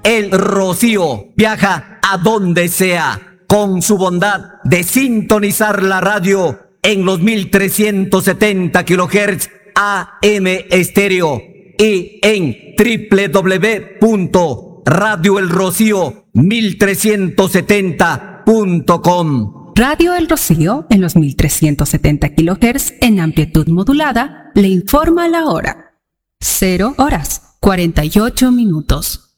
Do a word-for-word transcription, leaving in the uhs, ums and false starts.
El Rocío viaja a donde sea con su bondad de sintonizar la radio en los mil trescientos setenta kilohertz A M estéreo y en doble u doble u doble u punto radio el rocío mil trescientos setenta punto com. Radio El Rocío en los mil trescientos setenta kilohertz en amplitud modulada le informa la hora. Cero horas, cuarenta y ocho minutos.